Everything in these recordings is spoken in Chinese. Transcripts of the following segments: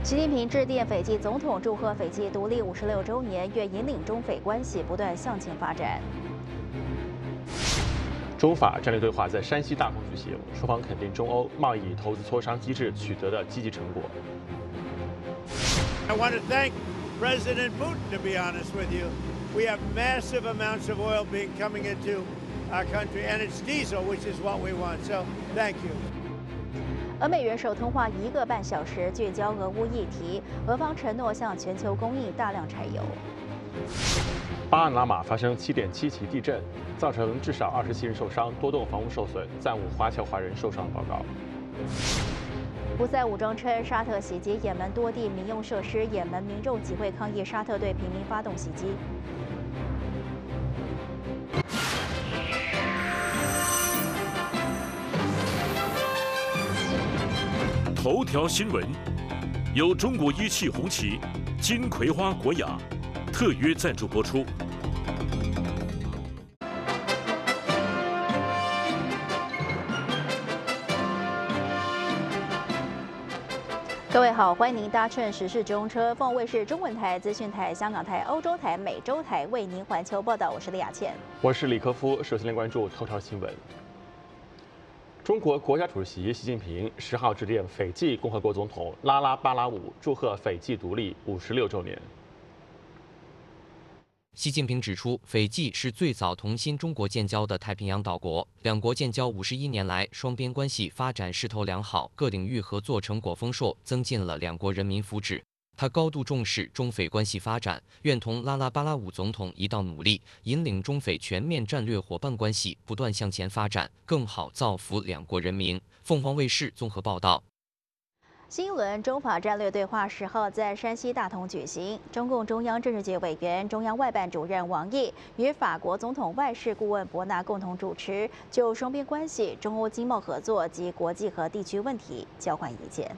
习近平致电斐济总统，祝贺斐济独立56周年，愿引领中斐关系不断向前发展。 中法战略对话在山西大同举行，双方肯定中欧贸易投资磋商机制取得的积极成果。 I want to thank President Putin. To be honest with you, we have massive amounts of oil coming into our country, and it's diesel, which is what we want. So, thank you. 俄美元首通话1个半小时，聚焦俄乌议题，俄方承诺向全球供应大量柴油。 巴拿马发生7.7级地震，造成至少27人受伤，多栋房屋受损，暂无华侨华人受伤的报告。 胡塞武装称沙特袭击也门多地民用设施，也门民众集会抗议沙特对平民发动袭击。 头条新闻由中国一汽红旗、金葵花国雅特约赞助播出。 各位好，欢迎您搭乘时事中车，凤卫视中文台、资讯台、香港台、欧洲台、美洲台为您环球报道。我是李雅倩， 我是李科夫。首先来关注头条新闻。中国国家主席习近平10号致电斐济共和国总统拉拉巴拉伍，祝贺斐济独立56周年。 习近平指出，斐济是最早同新中国建交的太平洋岛国，两国建交51年来，双边关系发展势头良好，各领域合作成果丰硕，增进了两国人民福祉。他高度重视中斐关系发展，愿同拉拉巴拉伍总统一道努力，引领中斐全面战略伙伴关系不断向前发展，更好造福两国人民。凤凰卫视综合报道。 新一轮中法战略对话10号在山西大同举行，中共中央政治局委员、中央外办主任王毅与法国总统外事顾问博纳共同主持，就双边关系、中欧经贸合作及国际和地区问题交换意见。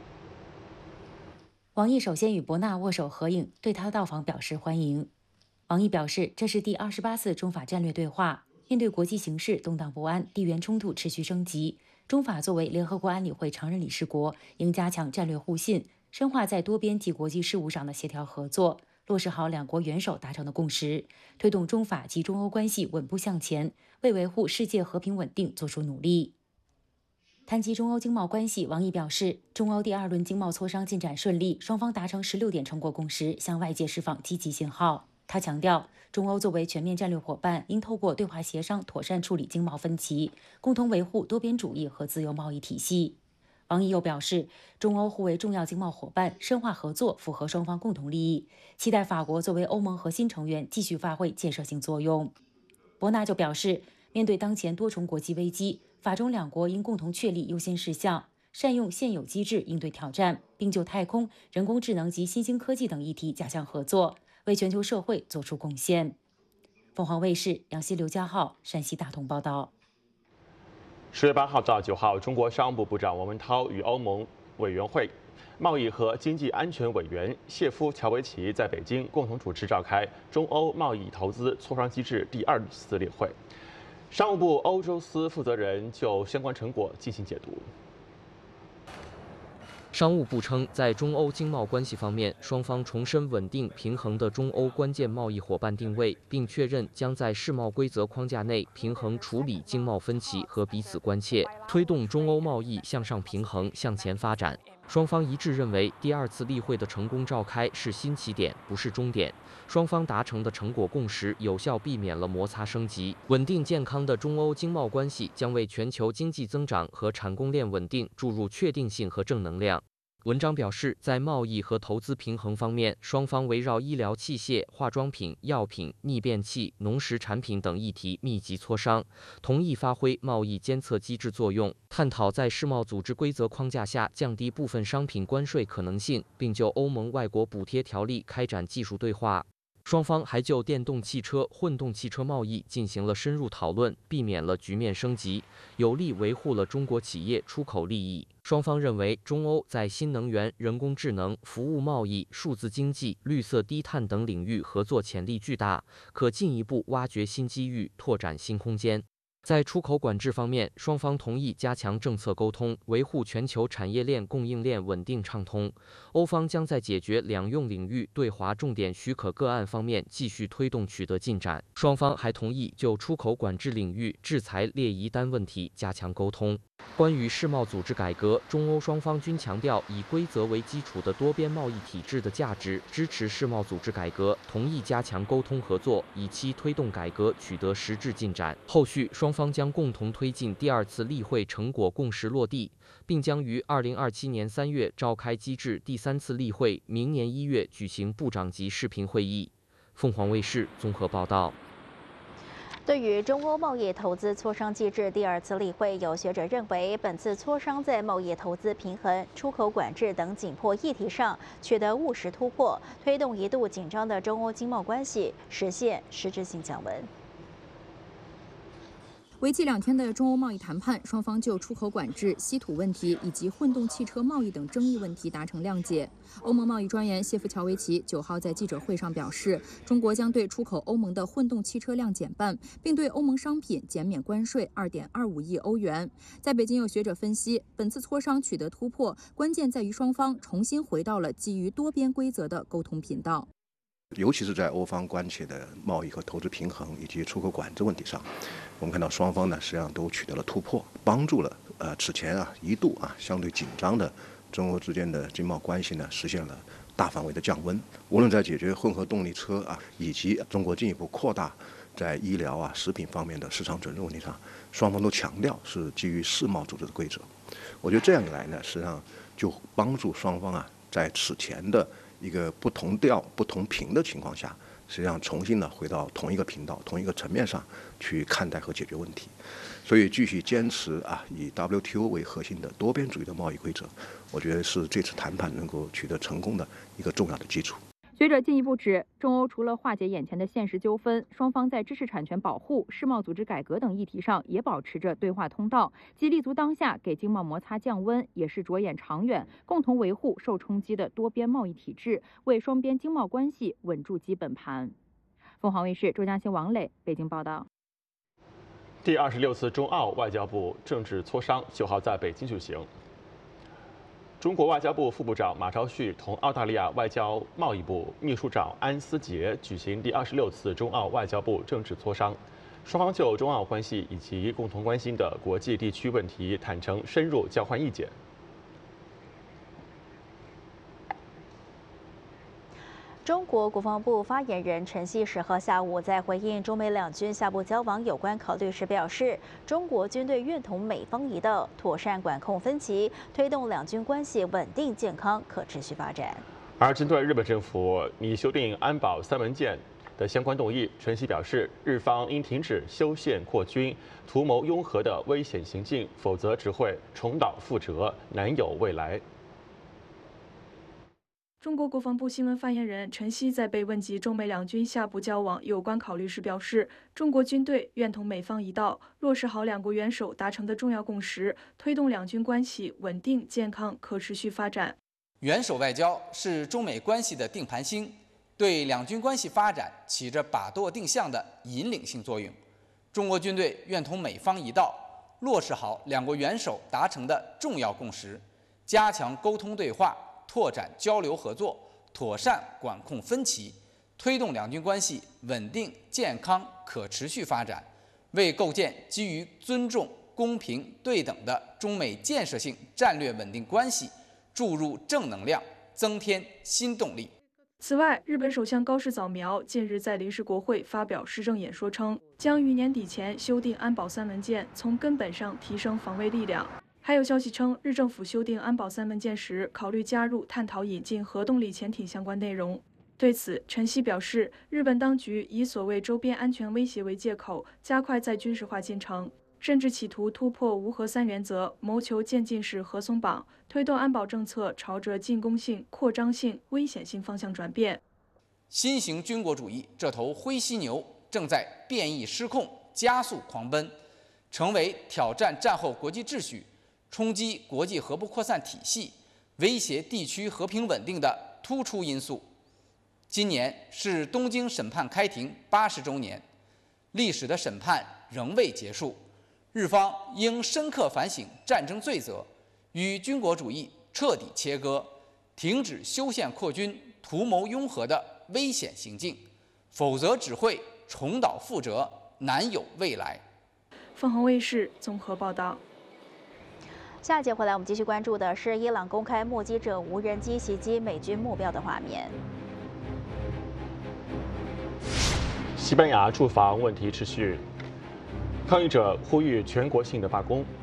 王毅首先与博纳握手合影，对他到访表示欢迎。王毅表示，这是第28次中法战略对话。面对国际形势动荡不安，地缘冲突持续升级，中法作为联合国安理会常任理事国，应加强战略互信，深化在多边及国际事务上的协调合作，落实好两国元首达成的共识，推动中法及中欧关系稳步向前，为维护世界和平稳定做出努力。谈及中欧经贸关系，王毅表示，中欧第2轮经贸磋商进展顺利，双方达成16点成果共识，向外界释放积极信号。他强调，中欧作为全面战略伙伴，应透过对话协商妥善处理经贸分歧，共同维护多边主义和自由贸易体系。王毅又表示，中欧互为重要经贸伙伴，深化合作符合双方共同利益，期待法国作为欧盟核心成员继续发挥建设性作用。博纳就表示，面对当前多重国际危机，法中两国应共同确立优先事项，善用现有机制应对挑战，并就太空、人工智能及新兴科技等议题加强合作，为全球社会做出贡献。凤凰卫视杨希、刘家浩山西大同报道。 10月8号到9号，中国商务部部长王文涛与欧盟委员会贸易和经济安全委员谢夫乔维奇在北京共同主持召开中欧贸易投资磋商机制第2次例会。商务部欧洲司负责人就相关成果进行解读。 商务部称，在中欧经贸关系方面，双方重申稳定平衡的中欧关键贸易伙伴定位，并确认将在世贸规则框架内平衡处理经贸分歧和彼此关切，推动中欧贸易向上平衡向前发展。双方一致认为，第2次例会的成功召开是新起点，不是终点。双方达成的成果共识有效避免了摩擦升级，稳定健康的中欧经贸关系将为全球经济增长和产供链稳定注入确定性和正能量。文章表示，在贸易和投资平衡方面，双方围绕医疗器械、化妆品、药品、逆变器、农食产品等议题密集磋商，同意发挥贸易监测机制作用，探讨在世贸组织规则框架下降低部分商品关税可能性，并就欧盟外国补贴条例开展技术对话。双方还就电动汽车、混动汽车贸易进行了深入讨论，避免了局面升级，有力维护了中国企业出口利益。双方认为，中欧在新能源、人工智能、服务贸易、数字经济、绿色低碳等领域合作潜力巨大，可进一步挖掘新机遇，拓展新空间。 在出口管制方面，双方同意加强政策沟通，维护全球产业链供应链稳定畅通。欧方将在解决两用领域对华重点许可个案方面继续推动取得进展。双方还同意就出口管制领域制裁列疑单问题加强沟通。关于世贸组织改革，中欧双方均强调以规则为基础的多边贸易体制的价值，支持世贸组织改革，同意加强沟通合作，以期推动改革取得实质进展。后续双方将共同推进第2次例会成果共识落地，并将于2027年3月召开机制第3次例会，明年1月举行部长级视频会议。凤凰卫视综合报道。 对于中欧贸易投资磋商机制第2次例会，有学者认为，本次磋商在贸易投资平衡、出口管制等紧迫议题上取得务实突破，推动一度紧张的中欧经贸关系实现实质性降温。 为期2天的中欧贸易谈判，双方就出口管制、稀土问题以及混动汽车贸易等争议问题达成谅解。欧盟贸易专员谢夫乔维奇9号在记者会上表示，中国将对出口欧盟的混动汽车量减半，并对欧盟商品减免关税2.25亿欧元。在北京，有学者分析，本次磋商取得突破，关键在于双方重新回到了基于多边规则的沟通频道。 尤其是在欧方关切的贸易和投资平衡以及出口管制问题上，我们看到双方呢实际上都取得了突破，帮助了此前一度相对紧张的中欧之间的经贸关系呢实现了大范围的降温。无论在解决混合动力车以及中国进一步扩大在医疗食品方面的市场准入问题上，双方都强调是基于世贸组织的规则。我觉得这样一来呢，实际上就帮助双方在此前的一个不同调不同频的情况下，实际上重新回到同一个频道、同一个层面上去看待和解决问题。所以继续坚持以 WTO 为核心的多边主义的贸易规则，我觉得是这次谈判能够取得成功的一个重要的基础。 学者进一步指，中欧除了化解眼前的现实纠纷，双方在知识产权保护、世贸组织改革等议题上也保持着对话通道，既立足当下给经贸摩擦降温，也是着眼长远，共同维护受冲击的多边贸易体制，为双边经贸关系稳住基本盘。凤凰卫视周江新、王磊北京报道。 第26次中澳外交部政治磋商9号在北京举行。中国外交部副部长马朝旭同澳大利亚外交贸易部秘书长安思杰举行第26次中澳外交部政治磋商，双方就中澳关系以及共同关心的国际地区问题坦诚深入交换意见。 中国国防部发言人陈希10号下午在回应中美两军下部交往有关考虑时表示，中国军队愿同美方一道，妥善管控分歧，推动两军关系稳定、健康、可持续发展。 而针对日本政府拟修订安保3文件的相关动议，陈希表示，日方应停止修宪扩军、图谋拥核的危险行径，否则只会重蹈覆辙，难有未来。 中国国防部新闻发言人陈希在被问及中美两军下部交往有关考虑时表示，中国军队愿同美方一道，落实好两国元首达成的重要共识，推动两军关系稳定、健康、可持续发展。 元首外交是中美关系的定盘星，对两军关系发展起着把舵定向的引领性作用。中国军队愿同美方一道，落实好两国元首达成的重要共识，加强沟通对话，拓展交流合作，妥善管控分歧，推动两军关系稳定、健康、可持续发展，为构建基于尊重、公平、对等的中美建设性战略稳定关系注入正能量，增添新动力。 此外，日本首相高市早苗近日在临时国会发表施政演说称，将于年底前修订安保3文件，从根本上提升防卫力量。还有消息称，日政府修订安保3文件时，考虑加入探讨引进核动力潜艇相关内容。对此，陈希表示，日本当局以所谓周边安全威胁为借口，加快再军事化进程，甚至企图突破无核3原则，谋求渐进式核松绑，推动安保政策朝着进攻性、扩张性、危险性方向转变。 新型军国主义这头灰犀牛正在变异失控、加速狂奔，成为挑战战后国际秩序、冲击国际核不扩散体系、威胁地区和平稳定的突出因素。今年是东京审判开庭80周年，历史的审判仍未结束， 日方应深刻反省战争罪责，与军国主义彻底切割，停止修宪扩军、图谋拥核的危险行径，否则只会重蹈覆辙，难有未来。 凤凰卫视综合报道。 下一节回来，我们继续关注的是伊朗公开目击者无人机袭击美军目标的画面。 西班牙住房问题持续，抗议者呼吁全国性的罢工。